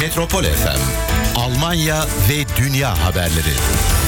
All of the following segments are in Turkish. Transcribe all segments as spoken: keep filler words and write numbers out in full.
Metropol F M, Almanya ve Dünya haberleri.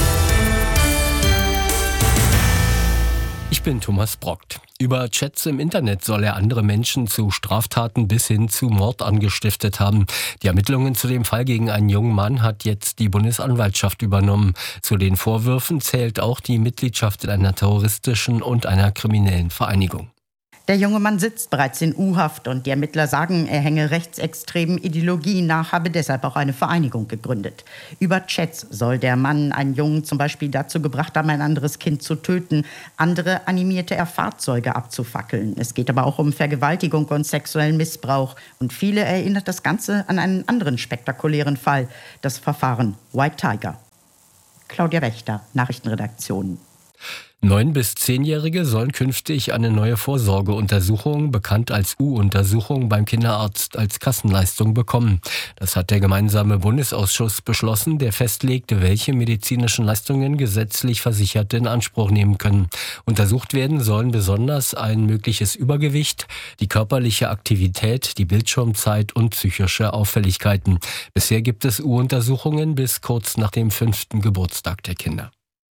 Ich bin Thomas Brockt. Über Chats im Internet soll er andere Menschen zu Straftaten bis hin zu Mord angestiftet haben. Die Ermittlungen zu dem Fall gegen einen jungen Mann hat jetzt die Bundesanwaltschaft übernommen. Zu den Vorwürfen zählt auch die Mitgliedschaft in einer terroristischen und einer kriminellen Vereinigung. Der junge Mann sitzt bereits in U-Haft und die Ermittler sagen, er hänge rechtsextremen Ideologien nach, habe deshalb auch eine Vereinigung gegründet. Über Chats soll der Mann einen Jungen zum Beispiel dazu gebracht haben, ein anderes Kind zu töten. Andere animierte er, Fahrzeuge abzufackeln. Es geht aber auch um Vergewaltigung und sexuellen Missbrauch. Und viele erinnert das Ganze an einen anderen spektakulären Fall, das Verfahren White Tiger. Claudia Wächter, Nachrichtenredaktion. Neun- bis zehnjährige sollen künftig eine neue Vorsorgeuntersuchung, bekannt als U-Untersuchung, beim Kinderarzt als Kassenleistung bekommen. Das hat der gemeinsame Bundesausschuss beschlossen, der festlegt, welche medizinischen Leistungen gesetzlich Versicherte in Anspruch nehmen können. Untersucht werden sollen besonders ein mögliches Übergewicht, die körperliche Aktivität, die Bildschirmzeit und psychische Auffälligkeiten. Bisher gibt es U-Untersuchungen bis kurz nach dem fünften Geburtstag der Kinder.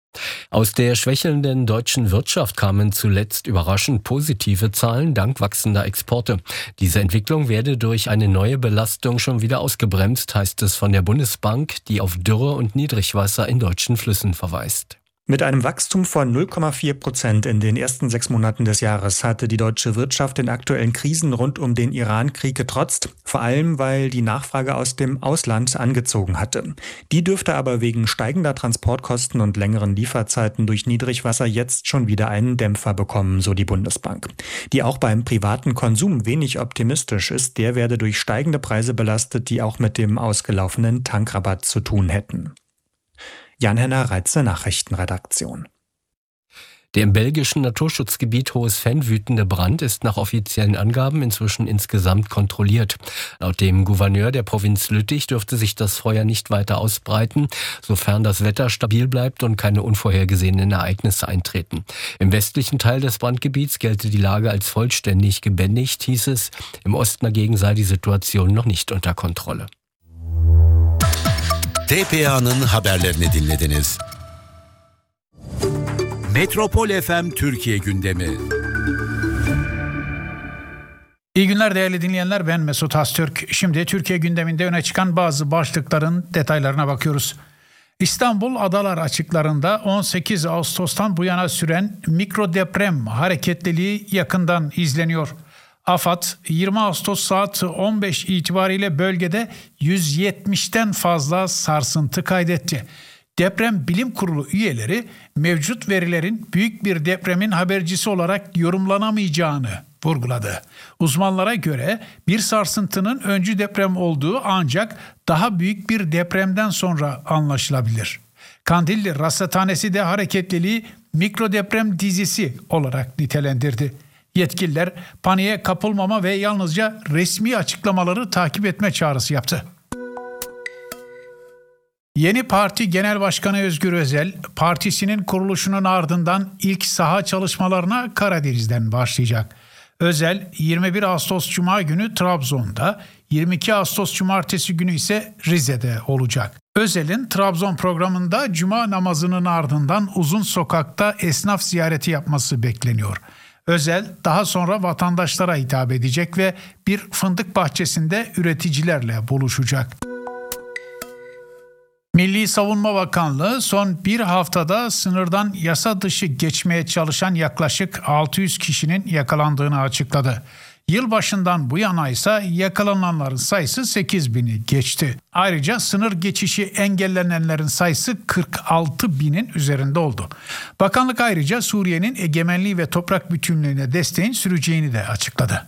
Aus der schwächelnden deutschen Wirtschaft kamen zuletzt überraschend positive Zahlen dank wachsender Exporte. Diese Entwicklung werde durch eine neue Belastung schon wieder ausgebremst, heißt es von der Bundesbank, die auf Dürre und Niedrigwasser in deutschen Flüssen verweist. Mit einem Wachstum von null Komma vier Prozent in den ersten sechs Monaten des Jahres hatte die deutsche Wirtschaft den aktuellen Krisen rund um den Iran-Krieg getrotzt, vor allem weil die Nachfrage aus dem Ausland angezogen hatte. Die dürfte aber wegen steigender Transportkosten und längeren Lieferzeiten durch Niedrigwasser jetzt schon wieder einen Dämpfer bekommen, so die Bundesbank. Die auch beim privaten Konsum wenig optimistisch ist, der werde durch steigende Preise belastet, die auch mit dem ausgelaufenen Tankrabatt zu tun hätten. Jan-Henner Reitze, Nachrichtenredaktion. Der im belgischen Naturschutzgebiet Hohes Venn wütende Brand ist nach offiziellen Angaben inzwischen insgesamt kontrolliert. Laut dem Gouverneur der Provinz Lüttich dürfte sich das Feuer nicht weiter ausbreiten, sofern das Wetter stabil bleibt und keine unvorhergesehenen Ereignisse eintreten. Im westlichen Teil des Brandgebiets gelte die Lage als vollständig gebändigt, hieß es. Im Osten dagegen sei die Situation noch nicht unter Kontrolle. T P A'nın haberlerini dinlediniz. Metropol F M Türkiye gündemi. İyi günler değerli dinleyenler, ben Mesut Haztürk. Şimdi Türkiye gündeminde öne çıkan bazı başlıkların detaylarına bakıyoruz. İstanbul Adalar Açıkları'nda on sekiz Ağustos'tan bu yana süren mikrodeprem hareketliliği yakından izleniyor. AFAD yirmi Ağustos saat on beş itibariyle bölgede yüz yetmişten fazla sarsıntı kaydetti. Deprem Bilim Kurulu üyeleri mevcut verilerin büyük bir depremin habercisi olarak yorumlanamayacağını vurguladı. Uzmanlara göre bir sarsıntının öncü deprem olduğu ancak daha büyük bir depremden sonra anlaşılabilir. Kandilli Rasathanesi de hareketliliği mikrodeprem dizisi olarak nitelendirdi. Yetkililer paniğe kapılmama ve yalnızca resmi açıklamaları takip etme çağrısı yaptı. Yeni parti Genel Başkanı Özgür Özel, partisinin kuruluşunun ardından ilk saha çalışmalarına Karadeniz'den başlayacak. Özel, yirmi bir Ağustos Cuma günü Trabzon'da, yirmi iki Ağustos Cumartesi günü ise Rize'de olacak. Özel'in Trabzon programında Cuma namazının ardından Uzun Sokak'ta esnaf ziyareti yapması bekleniyor. Özel daha sonra vatandaşlara hitap edecek ve bir fındık bahçesinde üreticilerle buluşacak. Milli Savunma Bakanlığı son bir haftada sınırdan yasa dışı geçmeye çalışan yaklaşık altı yüz kişinin yakalandığını açıkladı. Yılbaşından bu yana ise yakalananların sayısı sekiz bini geçti. Ayrıca sınır geçişi engellenenlerin sayısı kırk altı binin üzerinde oldu. Bakanlık ayrıca Suriye'nin egemenliği ve toprak bütünlüğüne desteğin süreceğini de açıkladı.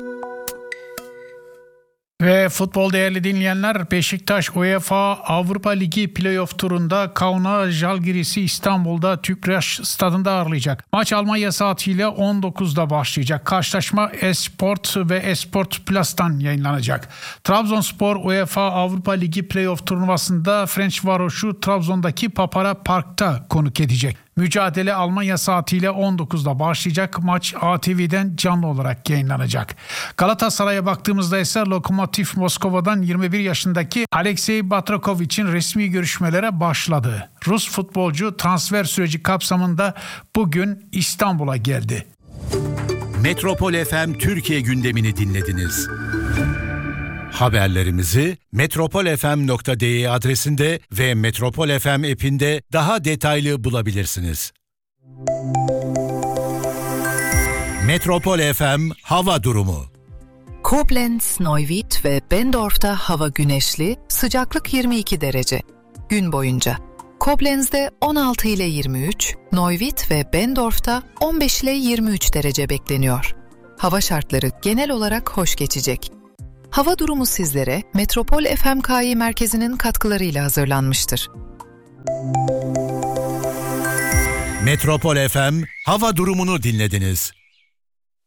Ve futbol değerli dinleyenler, Beşiktaş UEFA Avrupa Ligi Playoff turunda Kauna Žalgiris'i İstanbul'da Tüpraş stadında ağırlayacak. Maç Almanya saatiyle on dokuzda başlayacak. Karşılaşma Esport ve Esport Plus'tan yayınlanacak. Trabzonspor UEFA Avrupa Ligi Playoff turnuvasında Ferencvaros'u Trabzon'daki Papara Park'ta konuk edecek. Mücadele Almanya saatiyle on dokuzda başlayacak. Maç A T V'den canlı olarak yayınlanacak. Galatasaray'a baktığımızda ise Lokomotiv Moskova'dan yirmi bir yaşındaki Alexey Batrakovic'in resmi görüşmelere başladı. Rus futbolcu transfer süreci kapsamında bugün İstanbul'a geldi. Metropol F M Türkiye gündemini dinlediniz. Haberlerimizi metropol f m nokta d e adresinde ve Metropol F M app'inde daha detaylı bulabilirsiniz. Metropol F M hava durumu. Koblenz, Neuwied ve Bendorf'ta hava güneşli, sıcaklık yirmi iki derece. Gün boyunca Koblenz'de on altı ile yirmi üç, Neuwied ve Bendorf'ta on beş ile yirmi üç derece bekleniyor. Hava şartları genel olarak hoş geçecek. Hava durumu sizlere Metropol F M K I merkezinin katkılarıyla hazırlanmıştır. Metropol F M hava durumunu dinlediniz.